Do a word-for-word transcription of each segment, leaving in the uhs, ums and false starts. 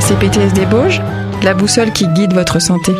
La C P T S des Bauges, la boussole qui guide votre santé.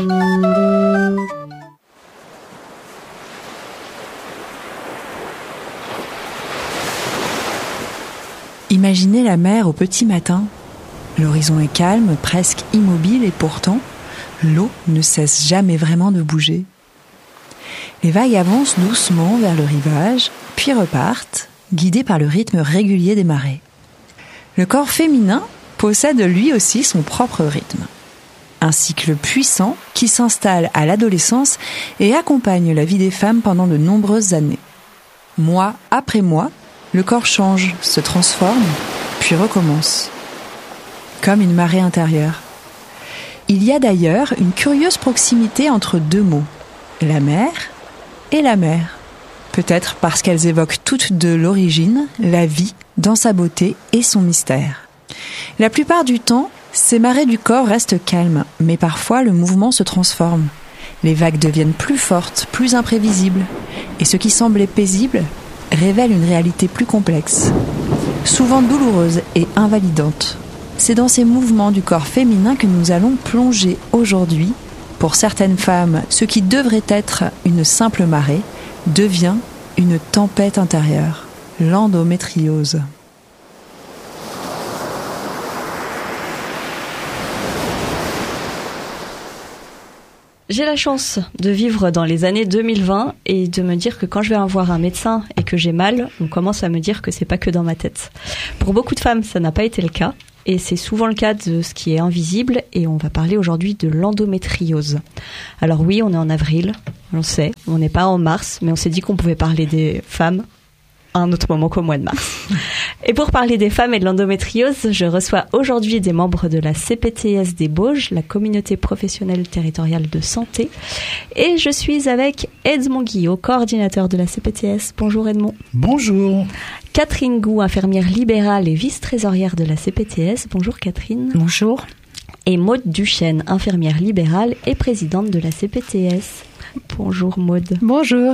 Imaginez la mer au petit matin. L'horizon est calme, presque immobile, et pourtant, l'eau ne cesse jamais vraiment de bouger. Les vagues avancent doucement vers le rivage, puis repartent, guidées par le rythme régulier des marées. Le corps féminin possède lui aussi son propre rythme. Un cycle puissant qui s'installe à l'adolescence et accompagne la vie des femmes pendant de nombreuses années. Mois après mois, le corps change, se transforme, puis recommence. Comme une marée intérieure. Il y a d'ailleurs une curieuse proximité entre deux mots, la mer et la mer. Peut-être parce qu'elles évoquent toutes deux l'origine, la vie, dans sa beauté et son mystère. La plupart du temps, ces marées du corps restent calmes, mais parfois le mouvement se transforme. Les vagues deviennent plus fortes, plus imprévisibles, et ce qui semblait paisible révèle une réalité plus complexe, souvent douloureuse et invalidante. C'est dans ces mouvements du corps féminin que nous allons plonger aujourd'hui. Pour certaines femmes, ce qui devrait être une simple marée devient une tempête intérieure, l'endométriose. J'ai la chance de vivre dans les années deux mille vingt et de me dire que quand je vais voir un médecin et que j'ai mal, on commence à me dire que c'est pas que dans ma tête. Pour beaucoup de femmes, ça n'a pas été le cas et c'est souvent le cas de ce qui est invisible et on va parler aujourd'hui de l'endométriose. Alors oui, on est en avril, on le sait, on n'est pas en mars, mais on s'est dit qu'on pouvait parler des femmes à un autre moment qu'au mois de mars. Et pour parler des femmes et de l'endométriose, je reçois aujourd'hui des membres de la C P T S des Bauges, la communauté professionnelle territoriale de santé. Et je suis avec Edmond Guillot, coordinateur de la C P T S. Bonjour Edmond. Bonjour. Catherine Gou, infirmière libérale et vice-trésorière de la C P T S. Bonjour Catherine. Bonjour. Et Maude Duchesne, infirmière libérale et présidente de la C P T S. Bonjour Maude. Bonjour.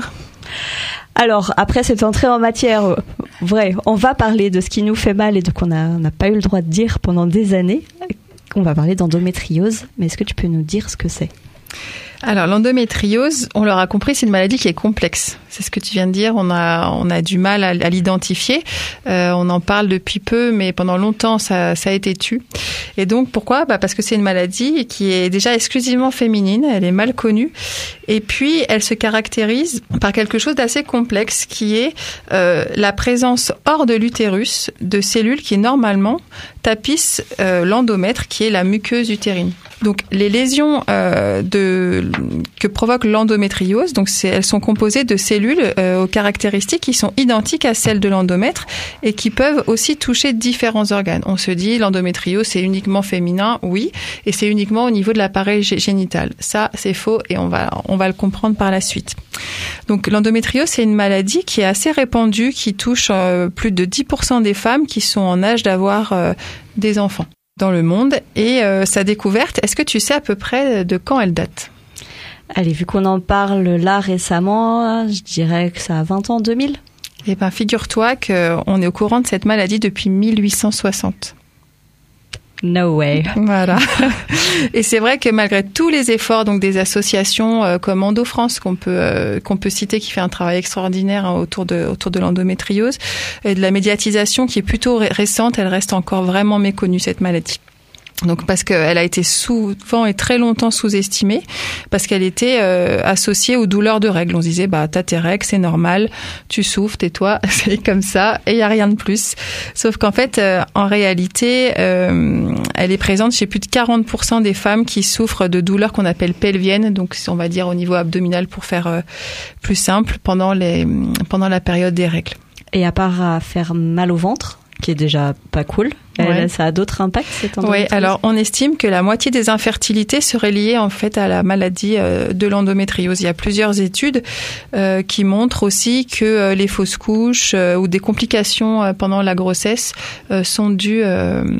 Alors, après cette entrée en matière, euh, vrai, on va parler de ce qui nous fait mal et de qu'on n'a pas eu le droit de dire pendant des années. On va parler d'endométriose, mais est-ce que tu peux nous dire ce que c'est ? Alors, l'endométriose, on l'aura compris, c'est une maladie qui est complexe. C'est ce que tu viens de dire, on a, on a du mal à, à l'identifier. Euh, on en parle depuis peu, mais pendant longtemps, ça, ça a été tu. Et donc, pourquoi ? Bah, parce que c'est une maladie qui est déjà exclusivement féminine, elle est mal connue. Et puis, elle se caractérise par quelque chose d'assez complexe, qui est euh, la présence hors de l'utérus de cellules qui, normalement, tapissent euh, l'endomètre, qui est la muqueuse utérine. Donc, les lésions euh, de, que provoque l'endométriose, donc c'est, elles sont composées de cellules euh, aux caractéristiques qui sont identiques à celles de l'endomètre et qui peuvent aussi toucher différents organes. On se dit l'endométriose, c'est uniquement féminin, oui, et c'est uniquement au niveau de l'appareil g- génital. Ça, c'est faux et on va, on va le comprendre par la suite. Donc, l'endométriose, c'est une maladie qui est assez répandue, qui touche euh, plus de dix pour cent des femmes qui sont en âge d'avoir euh, des enfants dans le monde. Et euh, sa découverte, est-ce que tu sais à peu près de quand elle date ? Allez, vu qu'on en parle là récemment, je dirais que ça a vingt ans, deux mille. Eh bien, figure-toi qu'on est au courant de cette maladie depuis mille huit cent soixante. No way. Voilà. Et c'est vrai que malgré tous les efforts donc des associations euh, comme Endo France qu'on peut euh, qu'on peut citer, qui fait un travail extraordinaire hein, autour de autour de l'endométriose, et de la médiatisation qui est plutôt ré- récente, elle reste encore vraiment méconnue, cette maladie. Donc parce qu'elle a été souvent et très longtemps sous-estimée, parce qu'elle était euh, associée aux douleurs de règles. On se disait bah t'as tes règles, c'est normal, tu souffres, tais-toi, c'est comme ça et il y a rien de plus. Sauf qu'en fait euh, en réalité euh, elle est présente chez plus de quarante pour cent des femmes qui souffrent de douleurs qu'on appelle pelviennes, donc on va dire au niveau abdominal pour faire euh, plus simple, pendant les pendant la période des règles. Et à part à faire mal au ventre, qui est déjà pas cool, ouais. Ça a d'autres impacts, cette endométriose ? Oui, alors on estime que la moitié des infertilités seraient liées en fait à la maladie euh, de l'endométriose. Il y a plusieurs études euh, qui montrent aussi que euh, les fausses couches euh, ou des complications euh, pendant la grossesse euh, sont dues euh,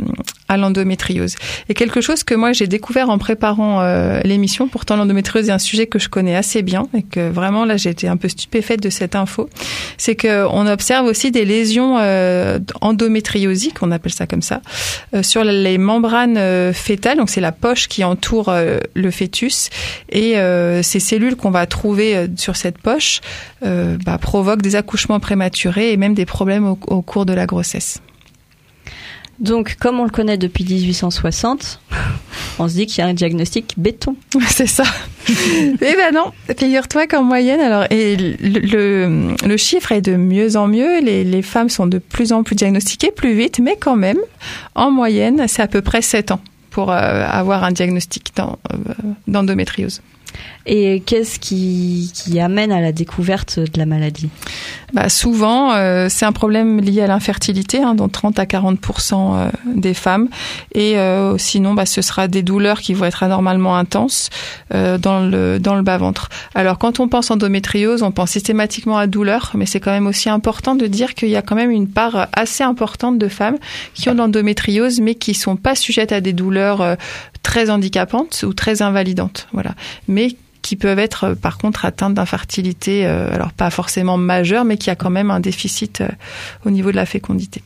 à l'endométriose. Et quelque chose que moi j'ai découvert en préparant euh, l'émission, pourtant l'endométriose est un sujet que je connais assez bien et que vraiment là j'ai été un peu stupéfaite de cette info, c'est qu'on observe aussi des lésions euh, endométriosiques, on appelle ça comme ça, euh, sur les membranes euh, fétales, donc c'est la poche qui entoure euh, le fœtus, et euh, ces cellules qu'on va trouver euh, sur cette poche euh, bah, provoquent des accouchements prématurés et même des problèmes au, au cours de la grossesse. Donc, comme on le connaît depuis dix-huit cent soixante, on se dit qu'il y a un diagnostic béton. C'est ça. Eh ben non, figure-toi qu'en moyenne, alors, et le, le, le chiffre est de mieux en mieux, les, les femmes sont de plus en plus diagnostiquées, plus vite, mais quand même, en moyenne, c'est à peu près sept ans pour euh, avoir un diagnostic d'endométriose. Et qu'est-ce qui, qui amène à la découverte de la maladie ? Bah souvent, euh, c'est un problème lié à l'infertilité, hein, dont trente à quarante pour cent euh, des femmes. Et euh, sinon, bah, ce sera des douleurs qui vont être anormalement intenses euh, dans le dans le bas-ventre. Alors, quand on pense endométriose, on pense systématiquement à douleur, mais c'est quand même aussi important de dire qu'il y a quand même une part assez importante de femmes qui ont de l'endométriose, mais qui sont pas sujettes à des douleurs euh, très handicapantes ou très invalidantes. Voilà. Mais qui peuvent être par contre atteintes d'infertilité, euh, alors pas forcément majeure, mais qui a quand même un déficit euh, au niveau de la fécondité.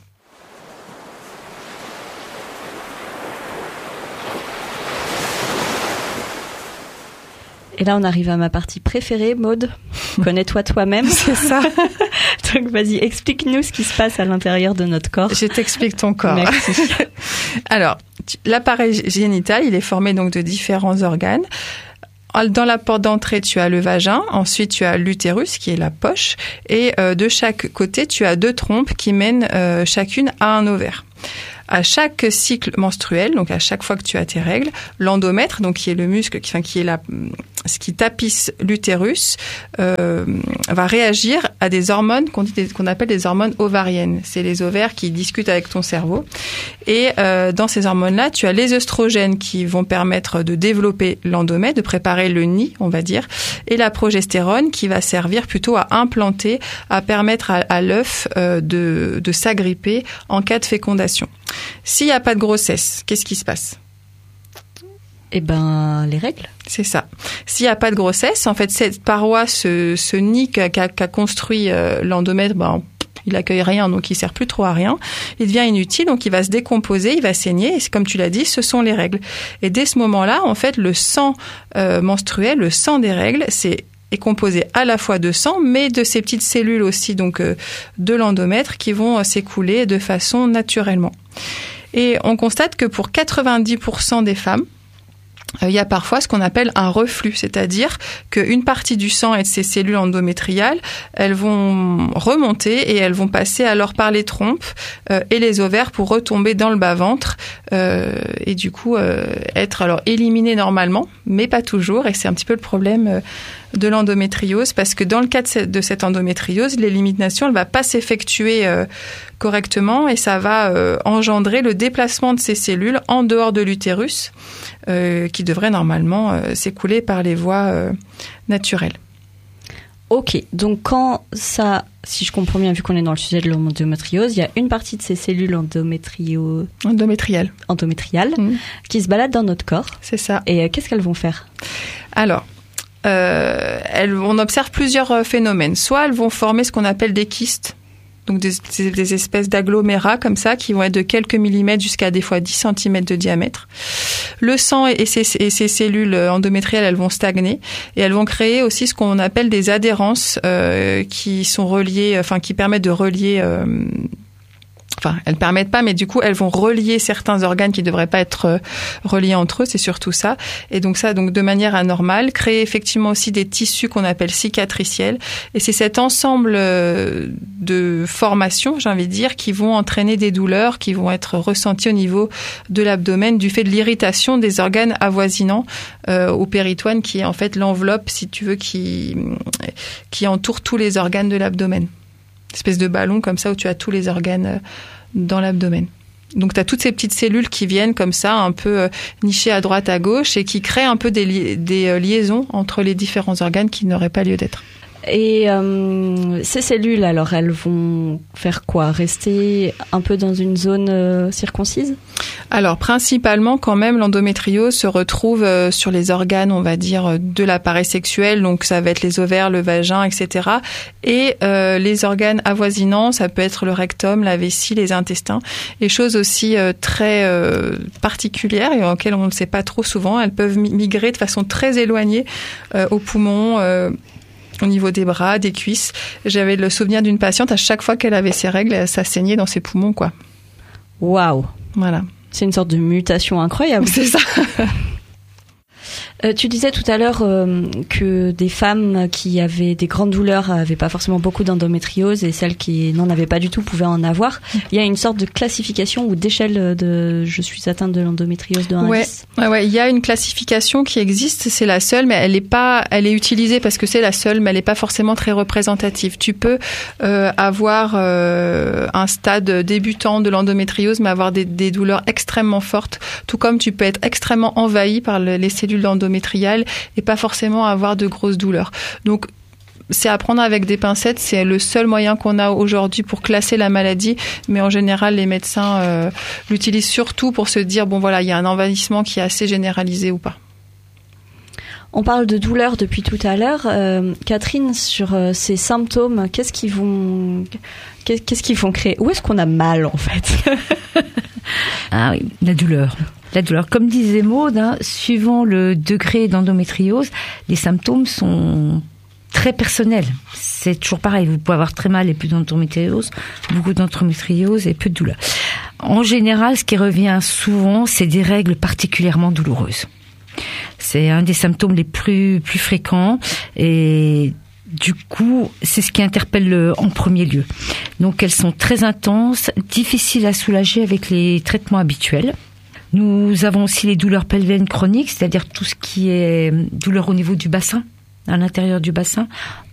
Et là, on arrive à ma partie préférée, Maude. Connais-toi toi-même. C'est ça. Donc, vas-y, explique-nous ce qui se passe à l'intérieur de notre corps. Je t'explique ton corps. Merci. Alors, l'appareil génital, il est formé donc de différents organes. Dans la porte d'entrée, tu as le vagin, ensuite tu as l'utérus qui est la poche, et euh, de chaque côté, tu as deux trompes qui mènent euh, chacune à un ovaire. À chaque cycle menstruel, donc à chaque fois que tu as tes règles, l'endomètre, donc qui est le muscle, qui, enfin, qui est la, ce qui tapisse l'utérus, euh, va réagir à des hormones qu'on dit, qu'on appelle des hormones ovariennes. C'est les ovaires qui discutent avec ton cerveau. Et euh, dans ces hormones-là, tu as les œstrogènes qui vont permettre de développer l'endomètre, de préparer le nid, on va dire, et la progestérone qui va servir plutôt à implanter, à permettre à, à l'œuf euh, de, de s'agripper en cas de fécondation. S'il n'y a pas de grossesse, qu'est-ce qui se passe ? Eh ben, les règles. C'est ça. S'il n'y a pas de grossesse, en fait, cette paroi, ce, ce nid qu'a, qu'a construit euh, l'endomètre, ben, il accueille rien, donc il sert plus trop à rien. Il devient inutile, donc il va se décomposer, il va saigner. Et comme tu l'as dit, ce sont les règles. Et dès ce moment-là, en fait, le sang euh, menstruel, le sang des règles, c'est est composé à la fois de sang, mais de ces petites cellules aussi, donc euh, de l'endomètre, qui vont euh, s'écouler de façon naturellement. Et on constate que pour quatre-vingt-dix pour cent des femmes, euh, il y a parfois ce qu'on appelle un reflux, c'est-à-dire qu'une partie du sang et de ces cellules endométriales, elles vont remonter et elles vont passer alors par les trompes euh, et les ovaires pour retomber dans le bas-ventre euh, et du coup euh, être alors éliminées normalement, mais pas toujours. Et c'est un petit peu le problème euh, de l'endométriose, parce que dans le cas de cette endométriose, l'élimination elle va pas s'effectuer euh, correctement et ça va euh, engendrer le déplacement de ces cellules en dehors de l'utérus euh, qui devrait normalement euh, s'écouler par les voies euh, naturelles. Ok, donc quand ça, si je comprends bien, vu qu'on est dans le sujet de l'endométriose, il y a une partie de ces cellules endométrio... endométriales, endométriales mmh. qui se baladent dans notre corps. C'est ça. Et euh, qu'est-ce qu'elles vont faire ? Alors, euh, elles, on observe plusieurs phénomènes. Soit elles vont former ce qu'on appelle des kystes, donc des, des espèces d'agglomérats comme ça, qui vont être de quelques millimètres jusqu'à des fois dix centimètres de diamètre. Le sang et ces, et ces cellules endométriales, elles vont stagner et elles vont créer aussi ce qu'on appelle des adhérences euh, qui sont reliées, enfin qui permettent de relier... Euh, Enfin, elles permettent pas, mais du coup, elles vont relier certains organes qui devraient pas être reliés entre eux. C'est surtout ça. Et donc ça, donc de manière anormale, créer effectivement aussi des tissus qu'on appelle cicatriciels. Et c'est cet ensemble de formations, j'ai envie de dire, qui vont entraîner des douleurs, qui vont être ressenties au niveau de l'abdomen du fait de l'irritation des organes avoisinants euh, au péritoine, qui est en fait l'enveloppe, si tu veux, qui qui entoure tous les organes de l'abdomen. Espèce de ballon comme ça où tu as tous les organes dans l'abdomen. Donc tu as toutes ces petites cellules qui viennent comme ça un peu nichées à droite à gauche et qui créent un peu des, li- des liaisons entre les différents organes qui n'auraient pas lieu d'être. Et euh, ces cellules, alors, elles vont faire quoi? Rester un peu dans une zone euh, circoncise? Alors, principalement, quand même, l'endométriose se retrouve euh, sur les organes, on va dire, de l'appareil sexuel. Donc, ça va être les ovaires, le vagin, et cetera. Et euh, les organes avoisinants, ça peut être le rectum, la vessie, les intestins. Et choses aussi euh, très euh, particulières et auxquelles on ne sait pas trop souvent, elles peuvent migrer de façon très éloignée euh, aux poumons, euh, au niveau des bras, des cuisses. J'avais le souvenir d'une patiente, à chaque fois qu'elle avait ses règles, ça saignait dans ses poumons, quoi. Waouh! Voilà. C'est une sorte de mutation incroyable. C'est ça. Euh, tu disais tout à l'heure euh, que des femmes qui avaient des grandes douleurs avaient pas forcément beaucoup d'endométriose et celles qui n'en avaient pas du tout pouvaient en avoir. Il y a une sorte de classification ou d'échelle de je suis atteinte de l'endométriose de un ouais. à dix. Ouais, ouais, il y a une classification qui existe, c'est la seule, mais elle est pas, elle est utilisée parce que c'est la seule, mais elle est pas forcément très représentative. Tu peux euh, avoir euh, un stade débutant de l'endométriose, mais avoir des, des douleurs extrêmement fortes, tout comme tu peux être extrêmement envahi par le, les cellules d'endométriose et pas forcément avoir de grosses douleurs. Donc, c'est à prendre avec des pincettes. C'est le seul moyen qu'on a aujourd'hui pour classer la maladie. Mais en général, les médecins euh, l'utilisent surtout pour se dire, bon voilà, il y a un envahissement qui est assez généralisé ou pas. On parle de douleur depuis tout à l'heure. Euh, Catherine, sur euh, ces symptômes, qu'est-ce qu'ils vont, qu'est-ce qu'ils vont créer? Où est-ce qu'on a mal, en fait? Ah oui, la douleur. La douleur. Comme disait Maude, hein, suivant le degré d'endométriose, les symptômes sont très personnels. C'est toujours pareil. Vous pouvez avoir très mal et plus d'endométriose, beaucoup d'endométriose et peu de douleur. En général, ce qui revient souvent, c'est des règles particulièrement douloureuses. C'est un des symptômes les plus, plus fréquents et du coup, c'est ce qui interpelle en premier lieu. Donc, elles sont très intenses, difficiles à soulager avec les traitements habituels. Nous avons aussi les douleurs pelviennes chroniques, c'est-à-dire tout ce qui est douleur au niveau du bassin, à l'intérieur du bassin.